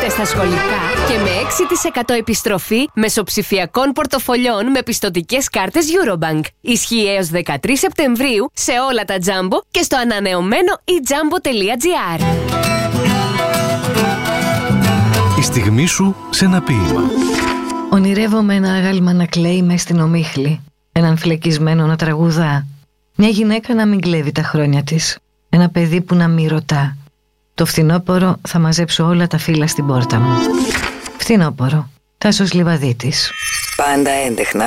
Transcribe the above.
δώρο στα σχολικά και με 6% επιστροφή μεσοψηφιακών πορτοφολιών με πιστωτικές κάρτες Eurobank. Ισχύει έως 13 Σεπτεμβρίου σε όλα τα Jumbo και στο ανανεωμένο eJumbo.gr. Η στιγμή σου σε ένα ποίημα. Ονειρεύομαι ένα άγαλμα να κλαίει μες στην ομίχλη, έναν φλεκισμένο να τραγουδά, μια γυναίκα να μην κλέβει τα χρόνια της, ένα παιδί που να μη ρωτά. Το φθινόπωρο θα μαζέψω όλα τα φύλλα στην πόρτα μου. Φθινόπωρο, Τάσος Λιβαδίτης. Πάντα έντεχνα